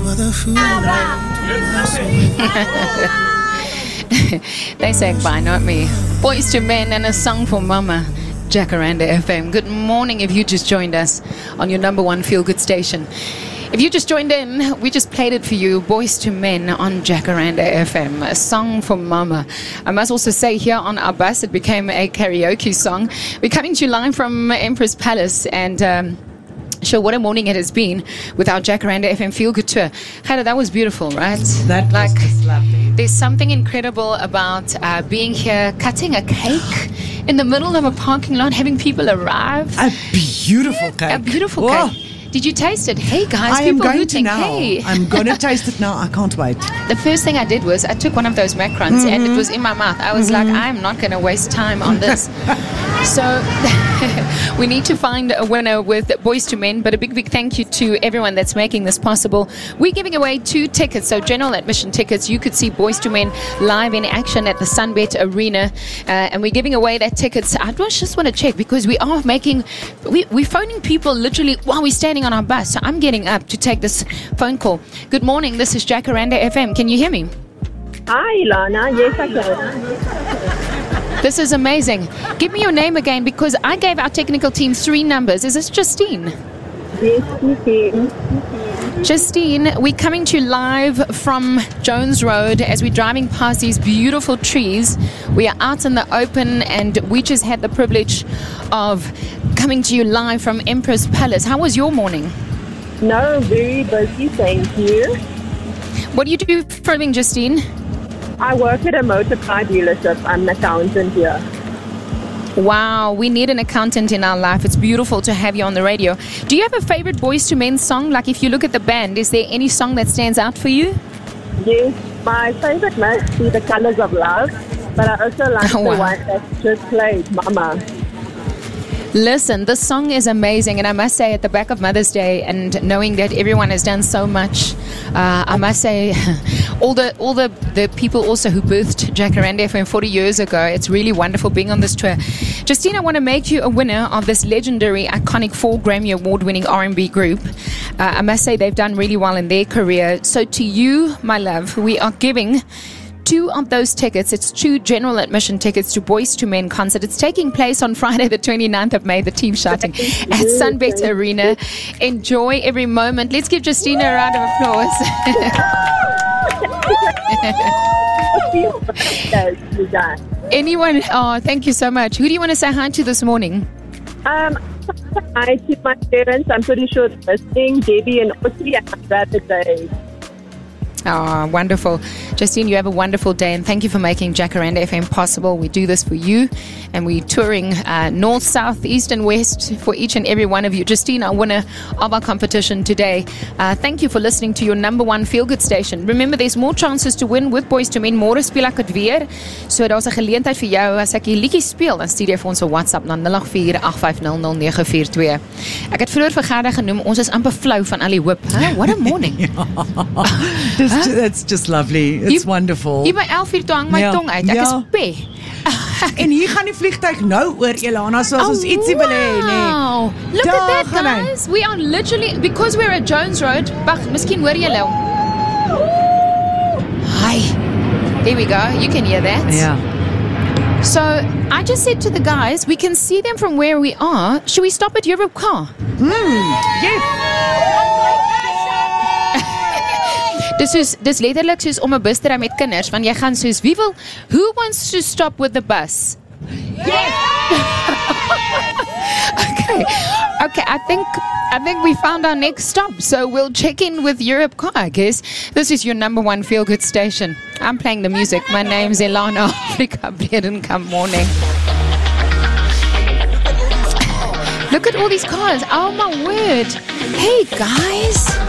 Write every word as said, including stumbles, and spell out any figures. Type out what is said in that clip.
were the fool. They sang by, not me. Boys to Men and a song for Mama. Jacaranda F M. Good morning if you just joined us on your number one feel-good station. If you just joined in, we just played it for you, Boys to Men on Jacaranda F M, a song for Mama. I must also say here on our bus, it became a karaoke song. We're coming to you live from Empress Palace, and um, sure, what a morning it has been with our Jacaranda F M Feel Good Tour. Heather, that was beautiful, right? That like, was just lovely. There's something incredible about uh, being here, cutting a cake in the middle of a parking lot, having people arrive. A beautiful cake. A beautiful Whoa. cake. Did you taste it? Hey guys, I am people going hooting. to now. Hey. I'm going to taste it now. I can't wait. The first thing I did was I took one of those macarons mm-hmm. and it was in my mouth. I was mm-hmm. like, I'm not going to waste time on this. So we need to find a winner with Boys to Men, but a big, big thank you to everyone that's making this possible. We're giving away two tickets, so general admission tickets. You could see Boys to Men live in action at the Sunbet Arena, uh, and we're giving away that tickets. I just want to check because we are making, we, we're phoning people literally while we're standing on our bus. So I'm getting up to take this phone call. Good morning, this is Jacaranda F M. Can you hear me? Hi, Lana. Yes, I can. This is amazing. Give me your name again because I gave our technical team three numbers. Is this Justine? Yes, Justine. Justine, we're coming to you live from Jones Road as we're driving past these beautiful trees. We are out in the open and we just had the privilege of coming to you live from Empress Palace. How was your morning? No, very busy, thank you. What do you do for a living, Justine? I work at a motor car dealership. I'm an accountant here. Wow, we need an accountant in our life. It's beautiful to have you on the radio. Do you have a favorite Boys to Men song? Like if you look at the band, is there any song that stands out for you? Yes, my favorite must be The Colors of Love, but I also like oh, the wow. one that just played, Mama. Listen, this song is amazing, and I must say at the back of Mother's Day and knowing that everyone has done so much, uh, I must say all the all the, the people also who birthed Jacaranda F M forty years ago, it's really wonderful being on this tour. Justine, I want to make you a winner of this legendary, iconic four Grammy Award-winning R and B group. Uh, I must say they've done really well in their career. So to you, my love, we are giving two of those tickets. It's two general admission tickets to Boys to Men concert. It's taking place on Friday the twenty-ninth of May, the team shouting at Sunbet Arena. Enjoy every moment. Let's give Justina a round of applause. Anyone? Oh, thank you so much. Who do you want to say hi to this morning? Um, hi to my parents. I'm pretty sure they're listening. Debbie and Ossie and my brother Dave. Oh, wonderful. Justine, you have a wonderful day, and thank you for making Jacaranda F M possible. We do this for you, and we're touring uh, north, south, east, and west for each and every one of you. Justine, our winner of our competition today. Uh, thank you for listening to your number one feel-good station. Remember, there's more chances to win with Boys to Men. Môre speel ek dit weer. So daar's 'n geleentheid vir jou. As ek die liedjie speel, dan stuur jy vir ons 'n WhatsApp na nul agt vier agt vyf nul nul nege vier twee. Ek het vroeër vir Gerda genoem, ons is amper flou van al die hoop. Huh? What a morning. This huh? That's just lovely. It's hier, wonderful. Hier by elf uur toe hang my ja, tong uit. Ek ja. is pe. En hier gaan die vliegtuig nou oor Elana, so as oh, ons ietsie wil hê, wow. nee. Look Daar at that, guys. We are literally, because we're at Jones Road. Wag, miskien hoor jy nou. Hi. There we go. You can hear that. Yeah. So, I just said to the guys, we can see them from where we are. Should we stop at Europe Car? Mm, yes. Dis is dis letterlik soos om 'n bus te ry met kinders, want jy gaan soos wie wil, who wants to stop with the bus? Yes. okay. Okay, I think I think we found our next stop. So we'll check in with Europe Car, I guess. This is your number one feel good station. I'm playing the music. My name's Elana Africa Come morning. Look at all these cars. Oh my word. Hey guys.